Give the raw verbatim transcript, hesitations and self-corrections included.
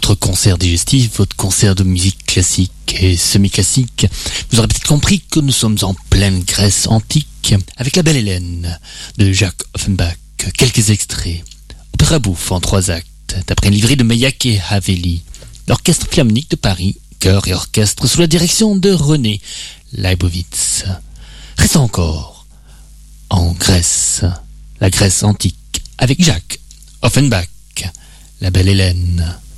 votre concert digestif, votre concert de musique classique et semi-classique. Vous aurez peut-être compris que nous sommes en pleine Grèce antique, avec La Belle Hélène de Jacques Offenbach. Quelques extraits. Opéra bouffe en trois actes, d'après une livrée de Meilhac et Haveli. L'Orchestre Philharmonique de Paris, chœur et orchestre sous la direction de René Leibowitz. Restons encore en Grèce, la Grèce antique, avec Jacques Offenbach, La Belle Hélène.